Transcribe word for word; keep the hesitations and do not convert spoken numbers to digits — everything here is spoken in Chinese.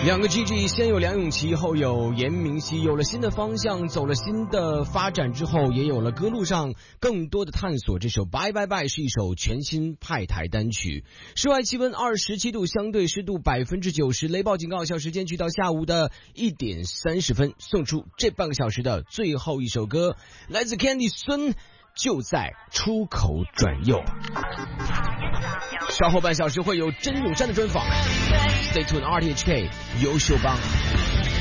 两个 G G， 先有梁咏琪，后有严明熙，有了新的方向，走了新的发展之后，也有了歌路上更多的探索。这首 Bye Bye Bye 是一首全新派台单曲。室外气温二十七度，相对湿度百分之九十，雷暴警告有效时间去到下午的一点三十分。送出这半个小时的最后一首歌，来自 Candy 孙，就在出口转右。稍后半小时会有甄永山的专访。Stay tuned R T H K 优秀帮。